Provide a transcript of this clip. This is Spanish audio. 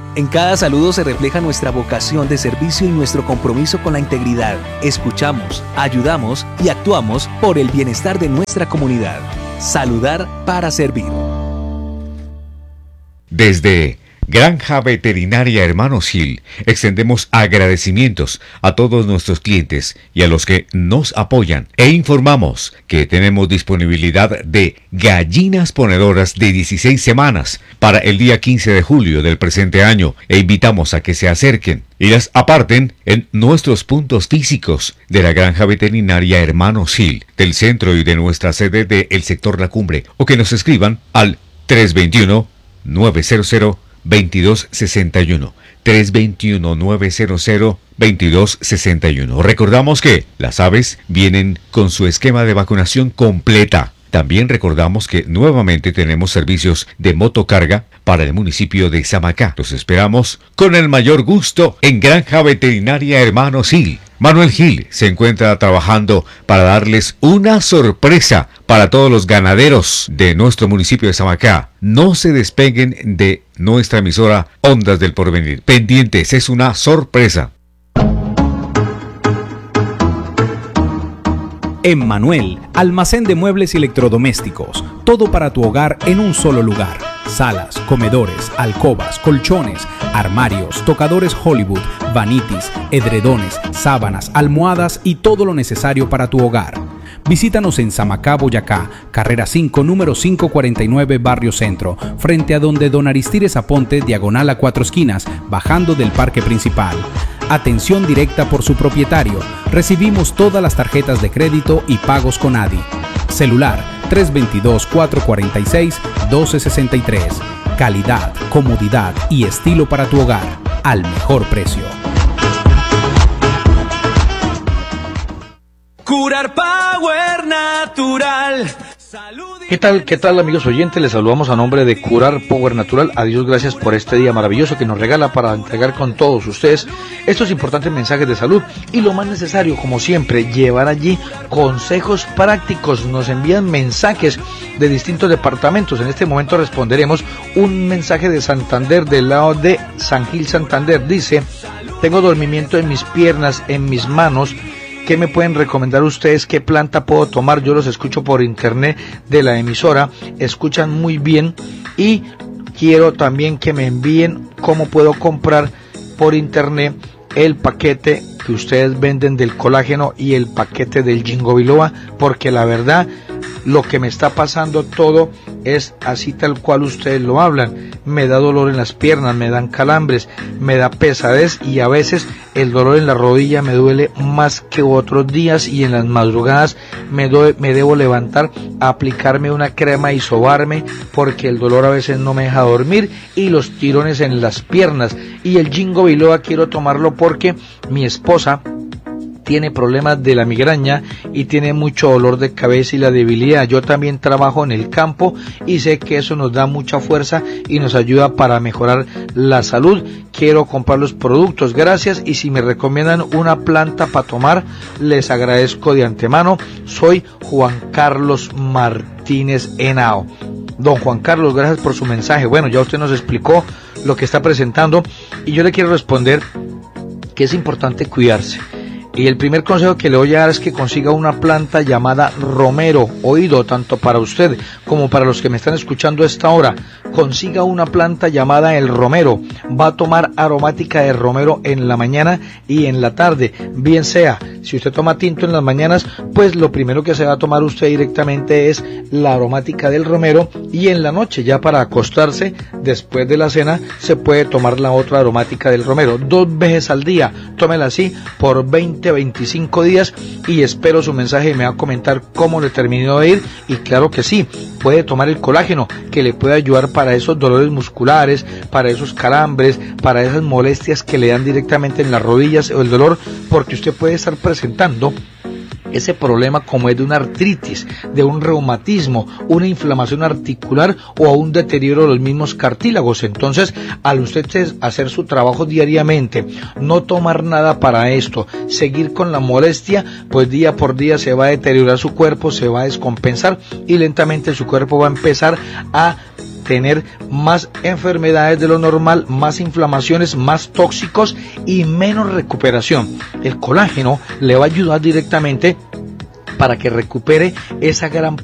En cada saludo se refleja nuestra vocación de servicio y nuestro compromiso con la integridad. Escuchamos, ayudamos y actuamos por el bienestar de nuestra comunidad. Saludar para servir. Desde Granja Veterinaria Hermanos Gil, extendemos agradecimientos a todos nuestros clientes y a los que nos apoyan e informamos que tenemos disponibilidad de gallinas ponedoras de 16 semanas para el día 15 de julio del presente año e invitamos a que se acerquen y las aparten en nuestros puntos físicos de la Granja Veterinaria Hermanos Gil, del centro y de nuestra sede del sector La Cumbre, o que nos escriban al 321-900-2261. 321-900-2261. Recordamos que las aves vienen con su esquema de vacunación completa. También recordamos que nuevamente tenemos servicios de motocarga para el municipio de Samacá. Los esperamos con el mayor gusto en Granja Veterinaria Hermanos Gil. Manuel Gil se encuentra trabajando para darles una sorpresa para todos los ganaderos de nuestro municipio de Samacá. No se despeguen de nuestra emisora Ondas del Porvenir. Pendientes, es una sorpresa. Emmanuel, almacén de muebles y electrodomésticos, todo para tu hogar en un solo lugar. Salas, comedores, alcobas, colchones, armarios, tocadores Hollywood, vanitis, edredones, sábanas, almohadas y todo lo necesario para tu hogar. Visítanos en Samacá, Boyacá, carrera 5, número 549, Barrio Centro, frente a donde Don Aristides Aponte, diagonal a 4 esquinas, bajando del parque principal. Atención directa por su propietario. Recibimos todas las tarjetas de crédito y pagos con ADI. Celular 322-446-1263. Calidad, comodidad y estilo para tu hogar al mejor precio. Curar Power Natural. ¿Qué tal amigos oyentes? Les saludamos a nombre de Curar Power Natural. A Dios gracias por este día maravilloso que nos regala para entregar con todos ustedes estos importantes mensajes de salud y lo más necesario, como siempre, llevar allí consejos prácticos. Nos envían mensajes de distintos departamentos. En este momento responderemos un mensaje de Santander, del lado de San Gil, Santander. Dice: tengo dormimiento en mis piernas, en mis manos. ¿Qué me pueden recomendar ustedes? ¿Qué planta puedo tomar? Yo los escucho por internet de la emisora, escuchan muy bien y quiero también que me envíen cómo puedo comprar por internet el paquete que ustedes venden del colágeno y el paquete del Ginkgo biloba, porque la verdad lo que me está pasando todo es así tal cual ustedes lo hablan. Me da dolor en las piernas, me dan calambres, me da pesadez y a veces el dolor en la rodilla me duele más que otros días y en las madrugadas me debo levantar a aplicarme una crema y sobarme porque el dolor a veces no me deja dormir y los tirones en las piernas. Y el Ginkgo biloba quiero tomarlo porque mi esposa tiene problemas de la migraña y tiene mucho dolor de cabeza y la debilidad. Yo también trabajo en el campo y sé que eso nos da mucha fuerza y nos ayuda para mejorar la salud. Quiero comprar los productos, gracias, y si me recomiendan una planta para tomar, les agradezco de antemano. Soy Juan Carlos Martínez Henao. Don Juan Carlos, gracias por su mensaje. Bueno, ya usted nos explicó lo que está presentando y yo le quiero responder que es importante cuidarse. Y el primer consejo que le voy a dar es que consiga una planta llamada romero. Oído, tanto para usted como para los que me están escuchando a esta hora. Consiga una planta llamada el romero. Va a tomar aromática de romero en la mañana y en la tarde. Bien sea, si usted toma tinto en las mañanas, pues lo primero que se va a tomar usted directamente es la aromática del romero. Y en la noche, ya para acostarse, después de la cena, se puede tomar la otra aromática del romero. 2 veces al día. Tómela así por 25 días y espero su mensaje y me va a comentar cómo le terminó de ir. Y claro que sí, puede tomar el colágeno que le puede ayudar para esos dolores musculares, para esos calambres, para esas molestias que le dan directamente en las rodillas o el dolor, porque usted puede estar presentando ese problema como es de una artritis, de un reumatismo, una inflamación articular o a un deterioro de los mismos cartílagos. Entonces, al usted hacer su trabajo diariamente, no tomar nada para esto, seguir con la molestia, pues día por día se va a deteriorar su cuerpo, se va a descompensar y lentamente su cuerpo va a empezar a tener más enfermedades de lo normal, más inflamaciones, más tóxicos y menos recuperación. El colágeno le va a ayudar directamente para que recupere esa gran